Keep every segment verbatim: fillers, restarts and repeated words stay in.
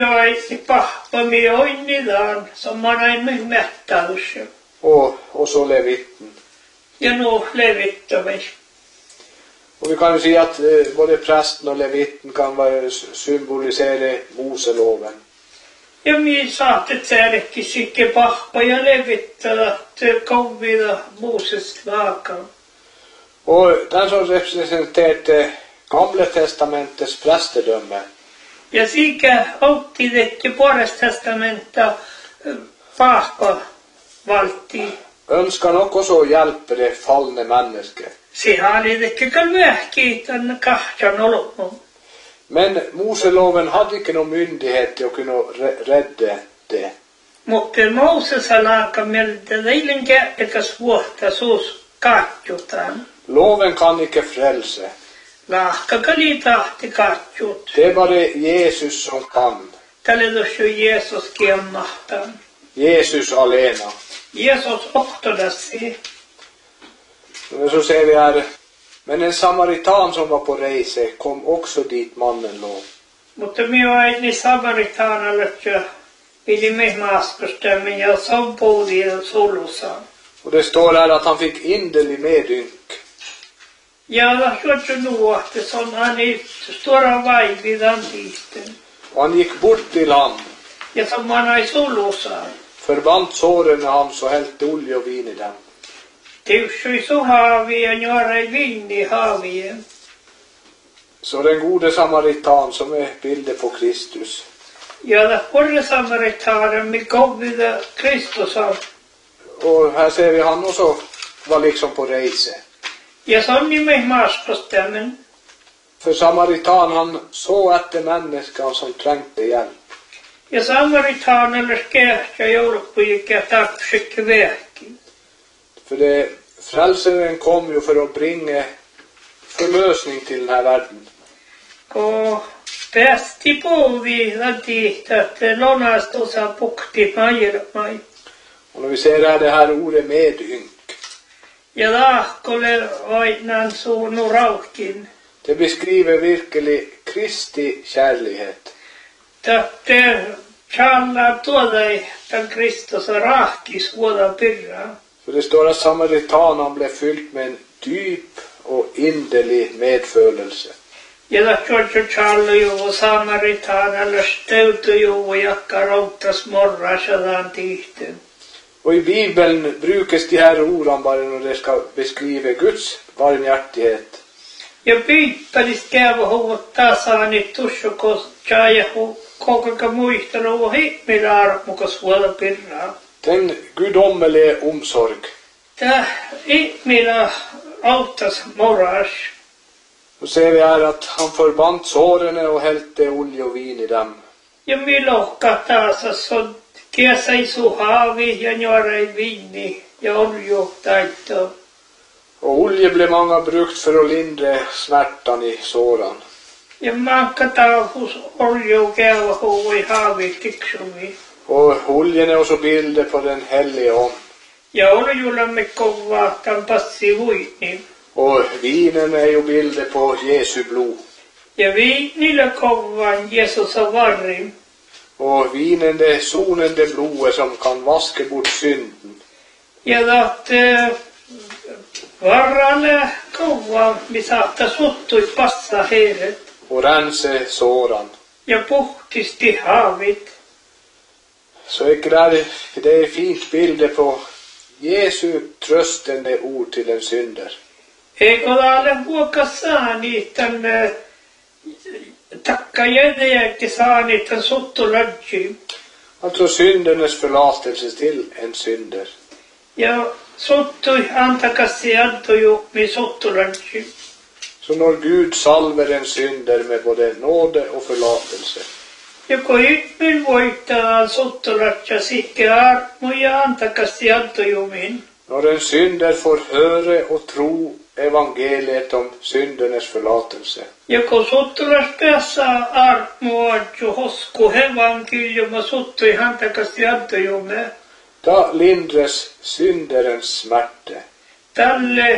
Vaisi pahpami oinnidan, som man aina mättäys. Och, och så levitten. Ja nu levittäväis. Och vi kan ju säga att eh, både prästen och levitten kan vara symbolisera Moseloven. Ja minä saatte tärkeä sikke pahpa ja levittää kovida Moses vaaka. Och den som representerade Gamla testamentets prästedöme. Ja sikä otti det Puolesta testamenta pahpa valti. Önskar också hjälpa det fallne människor. Se hade det kan vähki den kahtan olopon. Men Moseloven hade inte någon myndighet att kunna rädda det. Mutta Moses alaka mieltä leilin käppäkäs vuotta suus kahtjutaan. Loven kan inte frälsa. Lahka kali tahti kahtjut. Det är bara Jesus som kan. Tälle jo Jeesus kiemmahtaan. Jesus alena. Jeesus ohtodassi. Men så ser vi här, men en samaritan som var på resa kom också dit mannen låg. Mutta minä aini samaritaanalle ja pidi mehmaaskustämmin ja sompudi sulussa. Och det står här att han fick inderlig medynk. Ja lähtö nuohti, som han i stora vaividan tiisten. Och han gick bort till land. Ja som han ai sulussa. Förband såren han så hällte olja och vin i dem. Tiussui su haavien, juorai vinni haavien. Så den gode samaritan som är bilder på Kristus. Ja la korre samaritanen med kovida Kristus av. Och här ser vi han också var liksom på resa. Ja sonni meh maaskustämmin. För samaritan han såg efter människan som trängte hjälp. Ja samaritaanelle kähtsä joulupujikkä tapsikki vähki. För det, frälsaren kom ju för att bringa förlösning till den här världen. Ko päästi puhuvi latiihta, että lonastossa pukti mairmai. Och när vi ser här det här ordet medynk. Ja lahkolle oinan suunu rauhkin. Det beskriver virkelig Kristi kärlighet. Tätte challa tuodai tämän Kristus rahkis vuoda pyrra. För det står att samaritanen blev fylld med en djup och inderlig medfølelse. Ja lähtö challu ju samaritaanalle stöyty ju jakka routtas morrasadan tiihten. Och i Bibeln brukas de här orden bara när det ska beskriva Guds barmhärtighet. Ja piippalis käyvä huvut tasaanit tussukos tjaajahu kokaka muistelu himmillä armukas vuoda pirraa. Den gudomliga omsorg. Tää ihmillä auttas moras. Så ser vi här att han förband såren och hällte olja och vin i dem. Ja milokka taas så kiesai su haavi ja njorai viini ja olju taitto. Och olja blev många brukt för att lindra smärtan i såren. Ja maakka taahus olju käyvä huvui haavi tiksumi. Och oljan är också bilder på den helige on. Ja oljullamme kovaa tämän passi huini. Och vinen är ju bilder på Jesu blod. Ja viinillä kovaan Jeesus on varrin. Och vinen det sonende blodet som kan vaska bort synden. Ja att äh, varralle kovaan, vi saattaa suttui passa heidät. Och rensa såren. Ja puhtisti haavit. Så är det, det är fint bilder på Jesu tröstande ord till en synder. Eikö ole vuokka saani tämän takka jädejäkki saani tämän suttulajji. Alltså syndernas förlåtelse till en synder. Ja suttui antakassi antoju mi suttulajji. Så när Gud salver en synder med både nåde och förlåtelse. Joko ihminen voittaa suttulajja sikke armu ja antakassi antojumin. När en synder får höra och tro evangeliet om syndernas förlåtelse. Joko suttulas päässä armua jo hosku evankeliuma suttui antakassi antojume. Då lindras synderens smärta. Tälle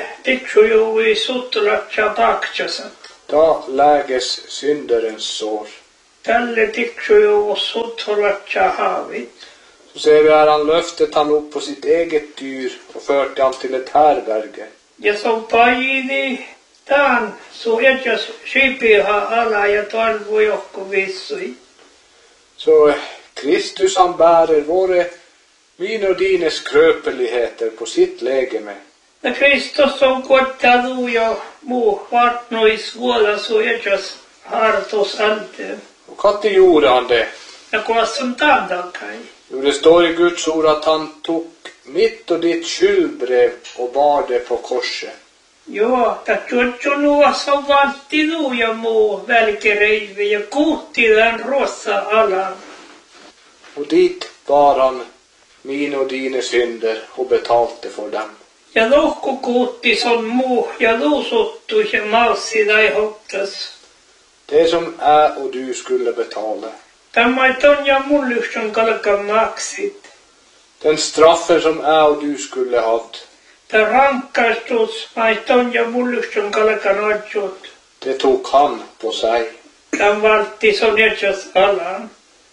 tiksujui suttulajja taakchasat. Då läges synderens sår. tälle tiksujo sotholatja haavit. Så ser vi här han löftet han upp på sitt eget dyr och förde han till ett härberge. Ja so paini taan so etjas shipiha ala ja toivu johku vissui. Så Kristus han bärer våra, min och dina skröpeligheter på sitt lägeme. Ja Kristus on koittadu jo muu vartnois vuola so etjas hartos ante. Och katte gjorde han det. Ja kuassun taandakai. Jo, det står i Guds ord att han tog mitt och ditt skyldbrev och bar det på korset. Joo, tatjuotjunua so valttidu ja muu välkereivi ja kuuttidan rossa alan. Och dit bar han min och dina synder och betalte för dem. Ja lohku kuutti son muu ja luusuttu ja maussi tai hottas. Det som är och du skulle betala. Tämä ei tonja mulluston kalkan maksit. Den straffen som är och du skulle haft. Tämä rankkaistus ei tonja mulluston kalkan otsut. Det tog han på sig. Tämä valtti son etjas alan.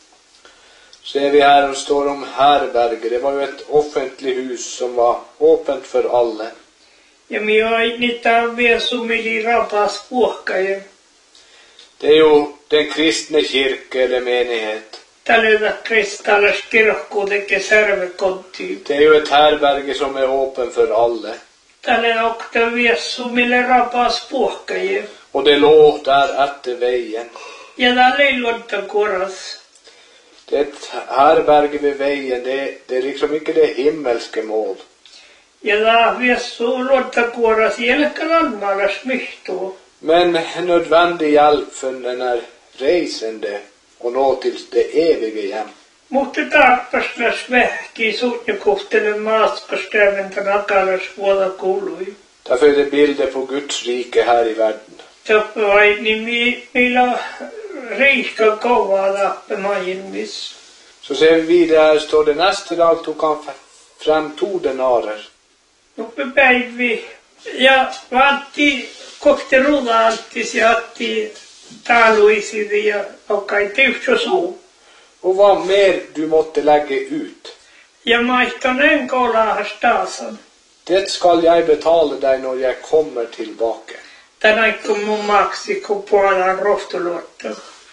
Ser vi här och står om härberge. Det var ju ett offentligt hus som var öppet för alla. Ja mi ei niitä viesumili rapas puhkaje. Det är ju den kristna kyrka eller menighet. Tällä kristallas kirkko tekee särvekonttiin. Det är ju ett härberge som är öppen för alla. Tällä okta viesumille rapas puhkaje. Och det låg där efter vägen. Ja tällä ei luotta koras. Det är ett härberge vid vägen. Det, det är liksom inte det himmelska mål. Ja tällä viesu luotta koras jälkeen almalas mihtuu. Men nödvändig hjälp för den här resande och nå till det eviga hem. Mutta tarppaslas vähki suutjakohtele maaskastäven takalas vuoda kuului. Därför är det bilder på Guds rike här i världen. Tappavai nimi millä riikka kovaa lappe maailmis. Så ser vi vidare, står det nästa dag tog han fram två denarer. Nuppe päivi ja vaatti kohti ruuda alttis ja atti taaluisidi ja okkai tyhtsö suu. Och vad mer du måtte lägga ut. Ja maihton en kolahas taasan. Det skall jag betala dig när jag kommer tillbaka. Tänään kun mun maksi kun puolaan rohtuluotta.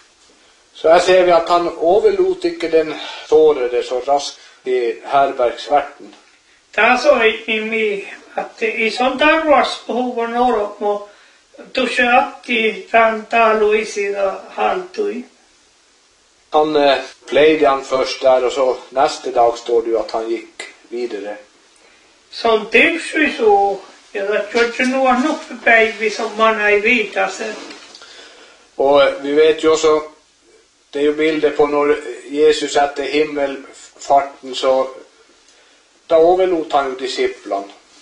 Så här ser vi att han överlot icke den sårade så raskt i härbergsvärten. Taas oli nimi, että ison tarvas puhuvan ormo, tuossa atti tämän taaluisida haltui. Han eh, plöjde han först där och så nästa dag står det ju att han gick vidare. Se on tietysti suu, ja että nuo nuppipäivi, som man ei viitase. Och eh, vi vet ju också, det är ju bilder på när Jesus satte himmelfarten så då överlot han ju disciplan.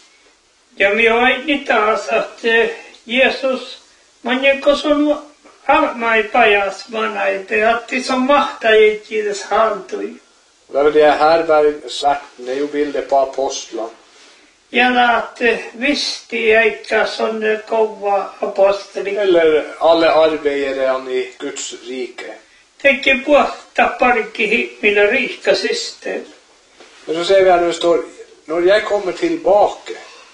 Ja me aini taas, että Jeesus, manjeko sun almai pajas manai, te atti som mahtajit kiitos haltui. Det är det härbergsvärten, det är ju bilder på apostlar. Ja laatte visti eikä sonne kova apostoli. Eller alla arbetare han i Guds rike. Teki puhta parikki himmillä riikka syster. Men så ser vi här när det står, när jag kommer tillbaka.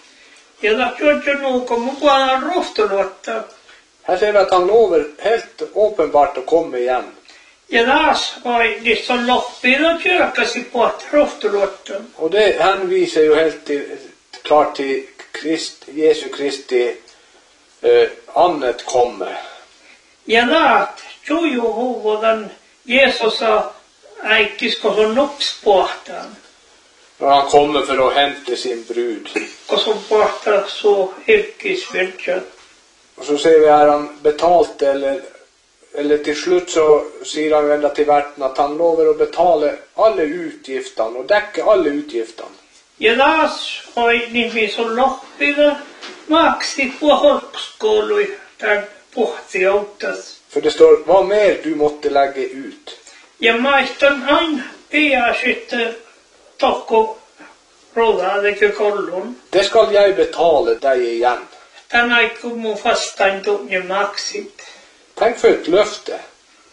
Ja da tjodjo nuko mukaan rohtuluotta. Här ser vi att han lovar helt uppenbart att komma igen. Ja taas vai niissä on loppina tjökäsi puhta rohtuluotta. Och det hänvisar ju helt till, klart till Krist, Jesu Kristi eh, annet kommer. Ja taat tjuju huvudan Jeesusa äikkisko sun nupspuhtaan. När han kommer för att hämta sin brud. Kun sun puhtaa suu hirkkisvirtsat. Och så ser vi här han betalt eller, eller till slut så säger han ända till värten att han lovar att betala alla utgifterna och täcka alla utgifterna. Ja taas oli nimi sun loppina maksi puholkskoului tän puhti outtas. För det står, vad mer du måtte lägga ut. Ja maistan aina pia sitten tokko ruudaadekö kollun. Det ska jag betala dig igen. Tänään kun mun vastaan tunne maksit. Tänk för ett löfte.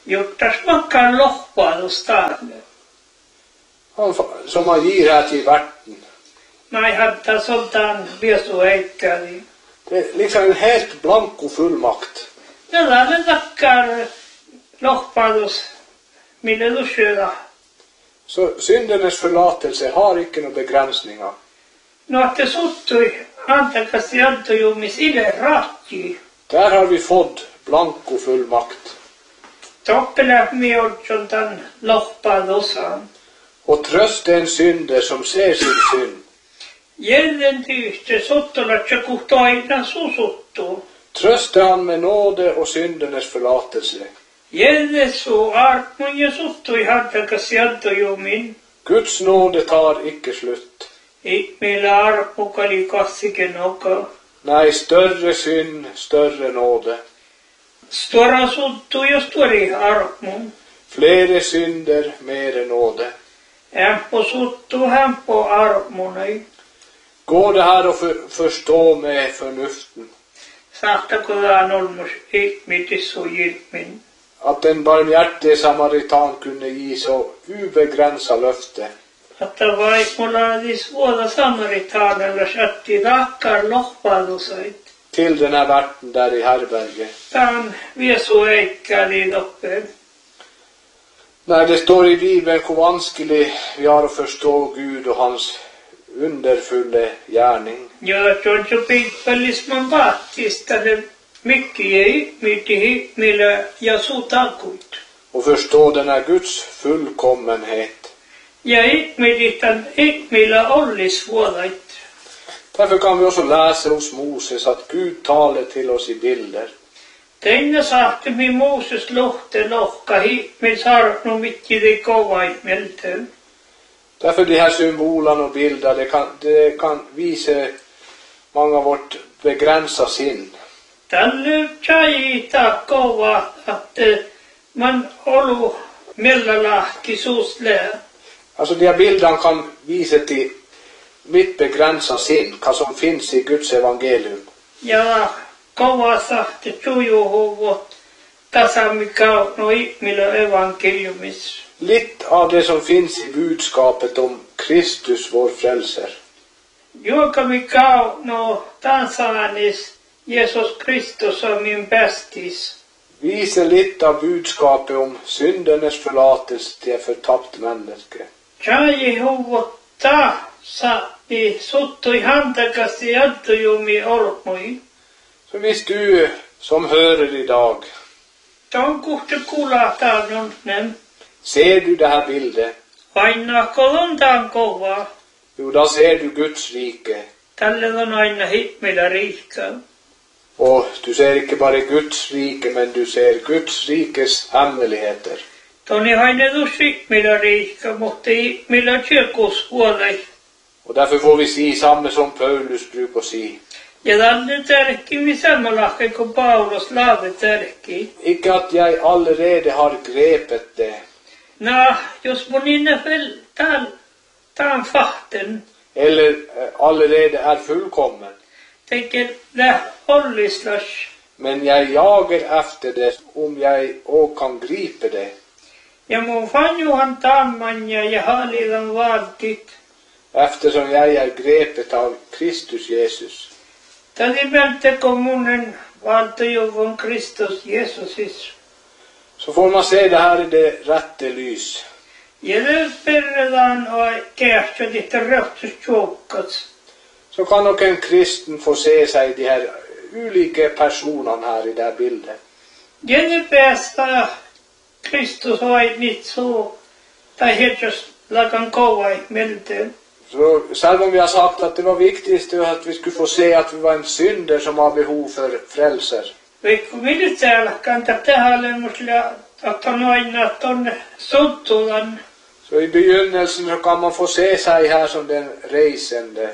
jotta smakkaan lohpaalustalle. Han, som han ger här till världen. Mä hade sådant viesuheikkääli. Det är liksom en helt blanko fullmakt. Tällainen takkar lohpaalus, mille du syödä. Så syndernas förlatelse har icke några begränsningar. No, että suttui antakas jantojumis ille rahti. Där har vi fått blanko fullmakt. Toppelä miodjon tän lohpaalusaan. Och tröst den synder som ser sin synd. Jeden tyhte suttulat ja kuhtoina susuttu. Trösta han med nåde och syndernas förlatelse. Jeden su armun ja suttui antakas jantojumin. Guds nåde tar icke slut. Ei meillä armukali kassiken oka. Nej, större synd, större nåde. Stora suttu ja stori armun. Flere synder, mere nåde. Hämpo suttu, hämpo armunai. Går det här att för, förstå med förnuften? Sahtako tään olmus ihmitis su jilmin. Att en barmhärtig samaritan kunde ge så ubegränsat löfte. Että vaikmolaadis vuoda samaritaanella sätti takkar lohpaalusait. Till den här världen där i härberget. Tään viesuheikkääli loppeen. När det står i Bibeln hur vanskelig vi har att förstå Gud och hans underfulla gärning. Ja tuon su piippelisman vaattistalle mikki ei mitihi millä ja su takuit. Och förstå den här Guds fullkommenhet. Ja ihmititän ihmillä ollis vuodait. Därför kan vi också läsa hos Moses att Gud talar till oss i bilder. Teina sahti mi Moses lohte lohka ihmil sarnu mitti de kovai melten. Därför de här symbolerna och bilder, det kan, det kan visa många vårt begränsade sinn. Tälle tjajita kova att man olu mellalahti suuslää. Alltså de här bilderna kan visa till mitt begränsade sinn, vad som finns i Guds evangelium. Ja kova sahti tujuhuvut tasamikau no ihmillä evankeliumis. Lite av det som finns i budskapet om Kristus, vår frälser. Joka mikau no tansaanis Jesus Kristus on min bästis. Visa lite av budskapet om syndernas förlatelse till ett förtappt människa. Tjai huvut taasa i suttui hantakasti jattujumi olmui. Så visst du som hör idag, Ton kuhti kulahtaa nem. ser du det här bilden? Aina kolontaan kovaa. Jo, då ser du Guds rike. Tälle on aina himmelä riikkaa. Och du ser inte bara Guds rike, men du ser Guds rikes hemligheter. Toni aina tus himmelä riikkaa, mutta himmelä tjökus huolei. Och därför får vi se samma som Paulus brukar se. Ja tälle tärkki sammalahke kuin Paulus laave tärkki. Icke att jag allerede har grepet det. Nää, jos mun inne väl tääl, tään fahten. Eller eh, allerede är fullkommen. Tänker det hållislas. Men jag jagar efter det om jag också kan gripa det. Ja mun fanjuhan tamman ja ja halilan valtit. Eftersom jag är grepet av Kristus Jesus. Täti vältteko munen valtojuvun Kristus Jesusis. Så får man se det här i det rätta lys. Ja det perredaan och kähtsä lite röhtus tjoukkas. Så kan nog en kristen få se sig de här olika personerna här i den här bilden. Ja det bästa Kristus har nicht så. Tai hetjus lakan kovai melten. Så själv om vi har sagt att det var viktigt att vi skulle få se att vi var en synder som har behov för frälser. Vaikka militsäällä kantaa tähän lemmuslia, että on aina tonne sottulan. Så i begynnelsen så kan man få se sig här som den resande.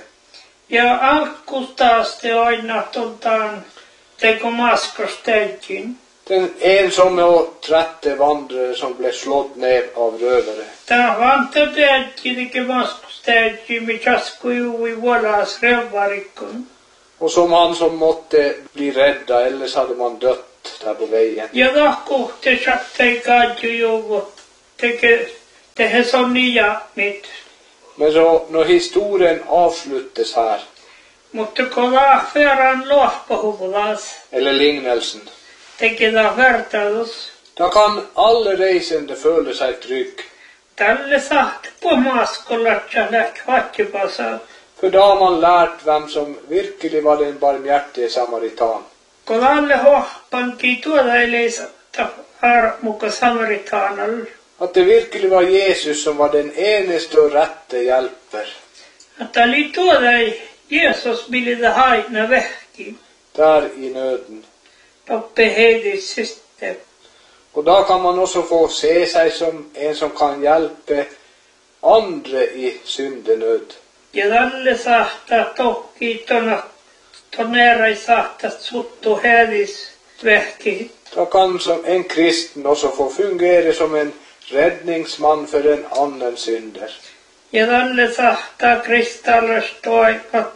Ja alkustaasti aina tontaan teko maskostäjkin. Den ensamme och trätte vandrare som blev slått ner av rövare. Tää vanta täjkin teke maskostäjkin, mitä skujui vuolas rövarikkon. Och som han som måtte bli rädda, eller så hade man dött. där på vägen. Ja tahkuhti sattei kaadjujuvo teke tehe som nya mit. Men så när historien avsluttes här, Mutta kun lahveran lohpahuvulas eller lignelsen, teki ta vertailus, då kan alla resande följa sig trygg. tälle saht pumaskollatsa läht vattipasa. För då har man lärt vem som virkelig var den barmhärtige samaritan. Kun alle hohpanki tuoda eleisa armuka samaritanal, Att det virkelig var Jesus som var den eneste och rätte hjälper. että oli tuoda Jeesus bilida haina vähki, Där i nöden. toppe heidissiste. Och då kan man också få se sig som en som kan hjälpa andra i syndenöd. Ja tälle sahtaa tohki tona tonerai sahtaa suttu heidis vähki. Då kan som en kristen också få fungera som en räddningsman för en annan synder. Ja tälle sahtaa kristallis toivat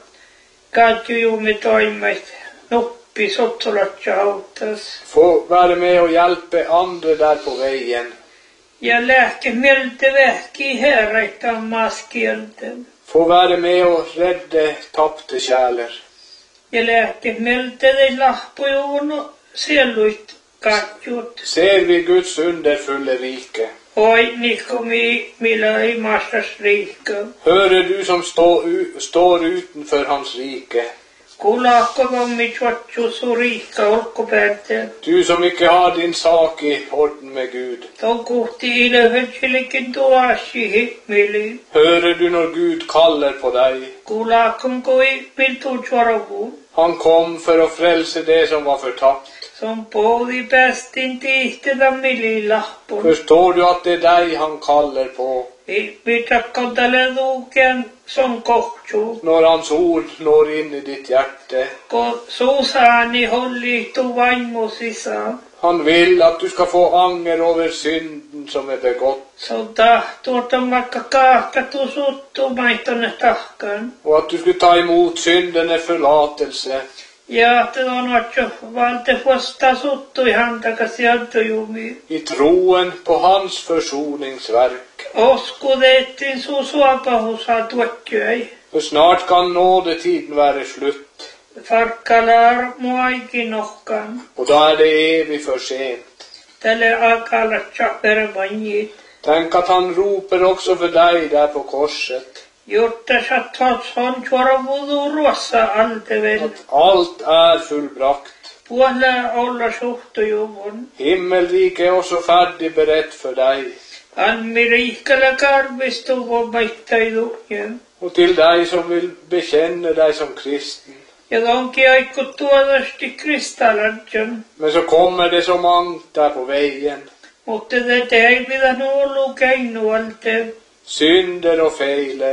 kaadjujumi toimet nuppi sottulatsa auttas. Få vara med och hjälpa andra där på vägen. Ja lähti mieltä vähki herraita maskielten. Få vara med och rädda tappte själar. Ja lähti mieltä ei lahpujuun sieluit kaadjut. Ser vi Guds underfulla rike? Oi nikomi millä imastas riikka. Hörer du som stå, u, står utanför hans rike? Kulakkovammi tuotsusu riikka olkopääteen. Du som icke har din sak i orden med Gud. Ton kuhti ilöhötsilikin tuasi himmili. Hörer du när Gud kallar på dig? Kulakkom kui miltu tjorovu. Han kom för att frälsa det som var förtappt. Som poodi päästin tiihtellä millilahpun. Förstår du att det är dig han kallar på? Vitakkautale luuken som kohtsu. När hans ord når in i ditt hjärta. Kun suusaani holliitu vaimo sisään. Han vill att du ska få anger över synden som är begått. So tahtuota vaikka kaahkatu suttu maitone tahkaan. Och att du ska ta emot synden är förlatelse. Ja te on otso valte vasta suttu ihan takas jantujumi. I troen på hans försoningsverk. Oskudeettiin suu suopahusaa tuottyöi. För snart kan nådetiden vara slut. Farkkalar muaikin ohkaan. Och då är det evigt för sent. Tälle akalla tjapervanjit. Tänk att han ropar också för dig där på korset. Jotta sä totson tuoda vudu ruossa altevel. Att allt är fullbrakt. Puolella olla suhtujuvun. Himmelrike är också färdigberett för dig. Anmi riikkala karvistu vomaittaidujen. Och till dig som vill bekänna dig som kristen. Ja tonki aikku tuodasti kristalladjon. Men så kommer det så många där på vägen. Mutta te ei pitänyt ollut keinualte. Synder och feiler.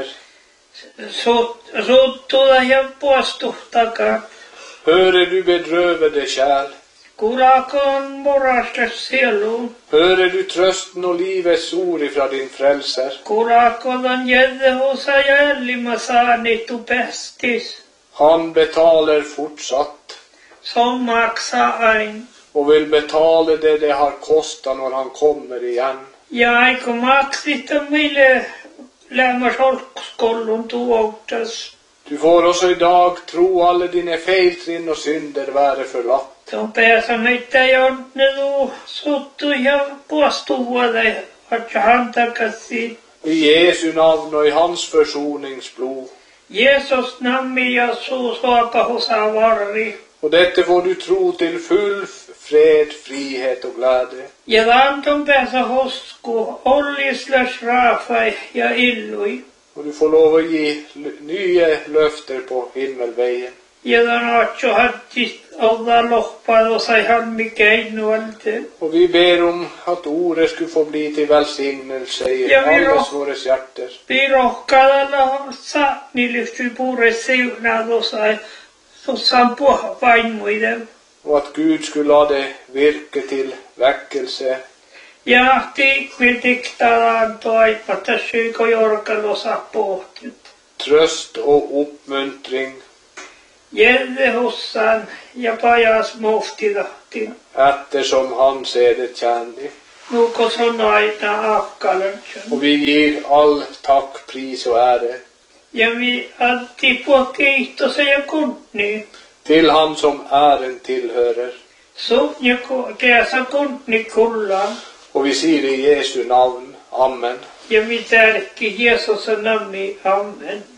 Suttuda ja puostuhtakaa. Hörer du bedrövade själ? Kulakoon morasta sielu. Hörer du trösten och livets ord ifrån din frälser? Kulakoon jäddehusa jällima saanittu pestis. Han betalar fortsatt. Som maksaa ain. Och vill betala det det har kostat när han kommer igen. Ja aiku maksita mille lämmas olkskollun tuoutas. Du får också idag tro alla dina feltrinn och synder vara förlatt. Tuon pääsämeitä jonnetu suttu ja puostuvuode, että hän takaisin. I Jesu namn och i hans försoningsblod. Jeesus nammi ja suu suopahusa varri. Och detta får du tro till full fred, frihet och glädje. Ja lanton pääsä hosku, ollislas raafai ja illui. Och du får lov att ge nya löfter på himmelvägen. Ja tämän otso hattis olla lohpaadosa ihan mikeinualte. Och vi ber om att ordet skulle få bli till välsignelse i Ja, vi allas ro- våra hjärtan. Pirohkalalla sa nilyhty puure siunaadosa, sussan puha vainmuiden. Och att Gud skulle låta det virka till väckelse. Ja tiikmitiktalaan toipatta syykö jorkalosa pohtit. Tröst och uppmuntring. Jelle hossan ja pajas muhtilahti. Eftersom han ser det kände. Nuko sonaita akkalansen. Och vi ger all tack, pris och ära Ja vi alltid på kiitos ja kunni. till han som ären tillhörer. Så joko käsa kunni kullaan. Och vi säger i Jesu namn. Amen. Ja vi tärkki Jeesuksen namni. Amen.